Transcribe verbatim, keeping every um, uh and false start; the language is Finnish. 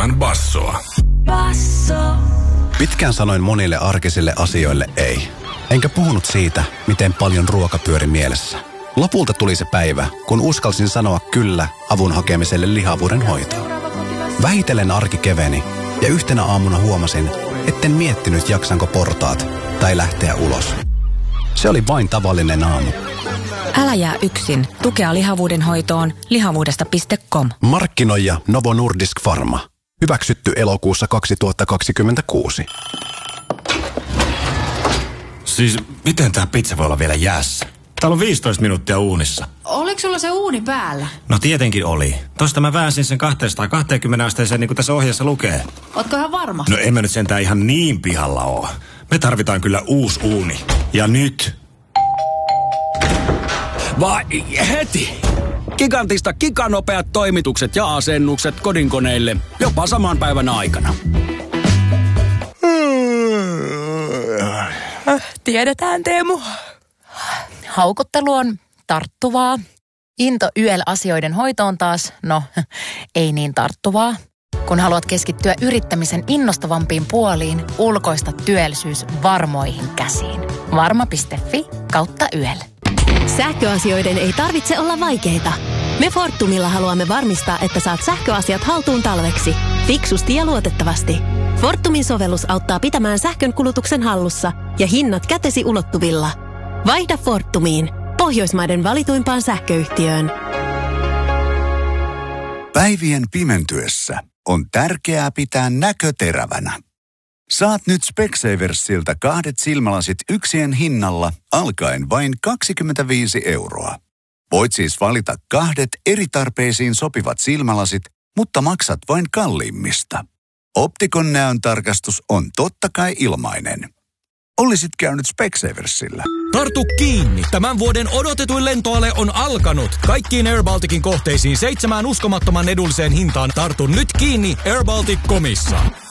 enemmän bassoa. Basso. Pitkään sanoin monille arkisille asioille ei. Enkä puhunut siitä, miten paljon ruoka pyöri mielessä. Lopulta tuli se päivä, kun uskalsin sanoa kyllä avun hakemiselle lihavuuden hoitoon. Vähitellen arki keveni ja yhtenä aamuna huomasin, etten miettinyt jaksanko portaat tai lähteä ulos. Se oli vain tavallinen aamu. Älä jää yksin. Tukea lihavuuden hoitoon lihavuudesta piste com. Markkinoija Novo Nordisk Pharma. Hyväksytty elokuussa kaksituhattakaksikymmentäkuusi. Siis miten tää pizza voi olla vielä jäässä? Täällä on viisitoista minuuttia uunissa. Oliko sulla se uuni päällä? No tietenkin oli. Tosta mä väänsin sen kaksisataakaksikymmentä asteeseen niin kuin tässä ohjeessa lukee. Ootko ihan varma? No en mä nyt sentään ihan niin pihalla oo. Me tarvitaan kyllä uusi uuni. Ja nyt. Vai heti! Gigantista giganopeat toimitukset ja asennukset kodinkoneille jopa saman päivän aikana. Tiedetään, Teemu. Haukottelu on tarttuvaa. Into Y L-asioiden hoitoon taas, no, ei niin tarttuvaa. Kun haluat keskittyä yrittämisen innostavampiin puoliin, ulkoista työllisyys varmoihin käsiin. Varma piste fi kautta Y L. Sähköasioiden ei tarvitse olla vaikeita. Me Fortumilla haluamme varmistaa, että saat sähköasiat haltuun talveksi. Fiksusti ja luotettavasti. Fortumin sovellus auttaa pitämään sähkön kulutuksen hallussa ja hinnat kätesi ulottuvilla. Vaihda Fortumiin, Pohjoismaiden valituimpaan sähköyhtiöön. Päivien pimentyessä on tärkeää pitää näkö terävänä. Saat nyt Specsaversilta kahdet silmälasit yksien hinnalla alkaen vain kaksikymmentäviisi euroa. Voit siis valita kahdet eri tarpeisiin sopivat silmälasit, mutta maksat vain kalliimmista. Optikon näöntarkastus on totta kai ilmainen. Olisit käynyt Specsaversilla. Tartu kiinni! Tämän vuoden odotetuin lentoale on alkanut. Kaikkiin Air Balticin kohteisiin seitsemään uskomattoman edulliseen hintaan. Tartu nyt kiinni airbaltic piste comissa.